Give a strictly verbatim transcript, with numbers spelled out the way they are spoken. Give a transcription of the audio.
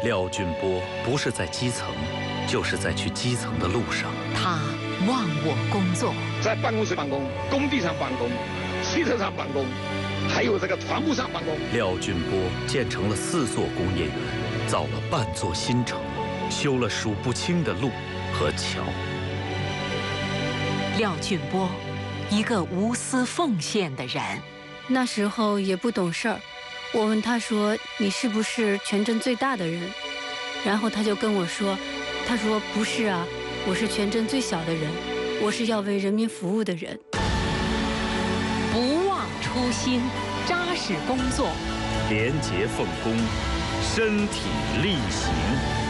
廖俊波不是在基层，就是在去基层的路上。 他忘我工作， 在办公室办公，工地上办公，汽车上办公，还有这个船坞上办公。 廖俊波建成了四座工业园，造了半座新城，修了数不清的路和桥。 廖俊波，一个无私奉献的人。 那时候也不懂事儿，我问他说：“你是不是全镇最大的人？”然后他就跟我说：“他说不是啊，我是全镇最小的人，我是要为人民服务的人。” 不忘初心，扎实工作， 廉洁奉公，身体力行。